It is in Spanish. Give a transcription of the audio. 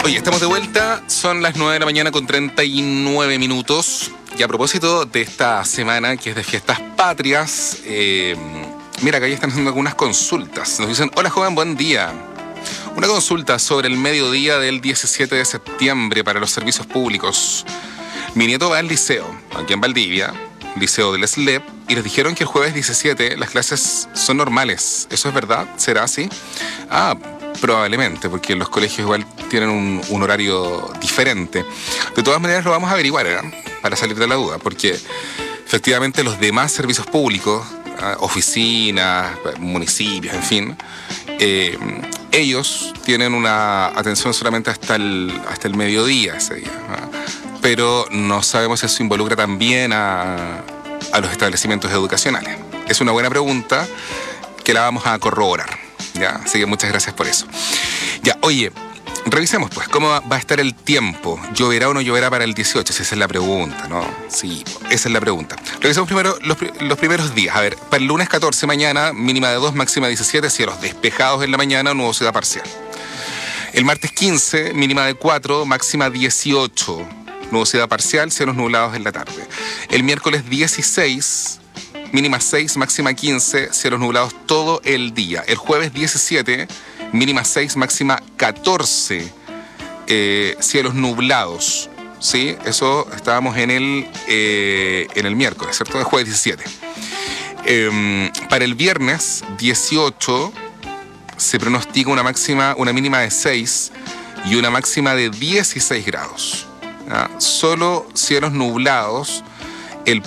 Oye, estamos de vuelta, son las 9 de la mañana con 39 minutos. Y a propósito de esta semana que es de fiestas patrias, mira, acá ya están haciendo algunas consultas. Nos dicen, hola joven, buen día. Una consulta sobre el mediodía del 17 de septiembre para los servicios públicos. Mi nieto va al liceo, aquí en Valdivia, liceo del SLEP, y les dijeron que el jueves 17 las clases son normales. ¿Eso es verdad? ¿Será así? Probablemente, porque los colegios igual tienen un horario diferente. De todas maneras lo vamos a averiguar, para salir de la duda, porque efectivamente los demás servicios públicos, oficinas, municipios, en fin, ellos tienen una atención solamente hasta el mediodía ese día, pero no sabemos si eso involucra también a los establecimientos educacionales. Es una buena pregunta que la vamos a corroborar. Ya, así que muchas gracias por eso. Ya, oye, revisemos pues cómo va a estar el tiempo. ¿Lloverá o no lloverá para el 18? Si esa es la pregunta, ¿no? Sí, esa es la pregunta. Revisemos primero los primeros días. A ver, para el lunes 14 mañana, mínima de 2, máxima de 17, cielos despejados en la mañana, nubosidad parcial. El martes 15, mínima de 4, máxima 18, nubosidad parcial, cielos nublados en la tarde. El miércoles 16... mínima 6, máxima 15, cielos nublados todo el día. El jueves 17, mínima 6, máxima 14, cielos nublados. ¿Sí? Eso estábamos en el miércoles, ¿cierto? El jueves 17. Para el viernes 18 se pronostica una mínima de 6 y una máxima de 16 grados. ¿Ya? Solo cielos nublados